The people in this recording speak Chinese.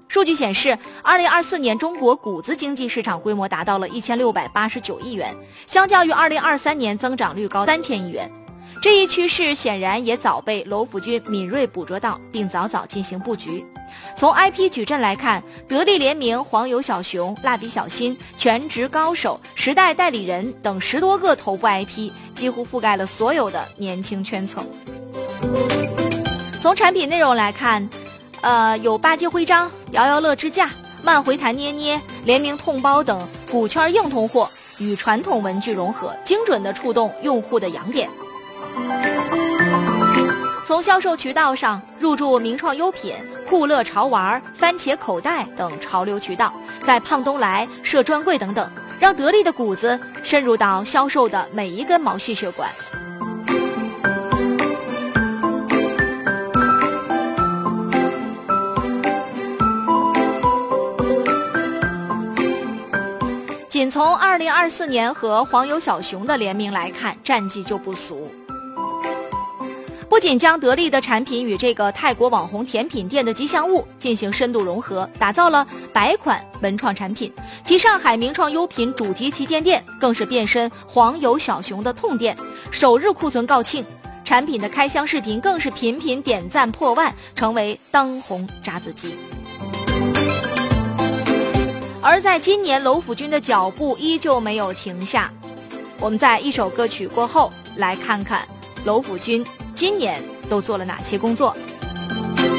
数据显示，2024年中国谷子经济市场规模达到了1689亿元，相较于2023年增长率高3000亿元。这一趋势显然也早被楼府君敏锐捕捉到，并早早进行布局。从 IP 矩阵来看，得力联名、黄油小熊、蜡笔小新、全职高手、时代代理人等10多个头部 IP 几乎覆盖了所有的年轻圈层。从产品内容来看，有八街徽章、摇摇乐支架、慢回弹捏捏、联名痛包等股圈硬通货，与传统文具融合，精准地触动用户的痒点。从销售渠道上，入驻名创优品、酷乐潮玩、番茄口袋等潮流渠道，在胖东来、设专柜等等，让得力的谷子深入到销售的每一根毛细血管。仅从2024年和黄油小熊的联名来看，战绩就不俗。不仅将得力的产品与这个泰国网红甜品店的吉祥物进行深度融合，打造了100款文创产品，其上海名创优品主题旗舰店更是变身黄油小熊的痛店，首日库存告罄，产品的开箱视频更是频频点赞破万，成为当红炸子鸡。而在今年，楼府君的脚步依旧没有停下。我们在一首歌曲过后，来看看楼府君今年都做了哪些工作。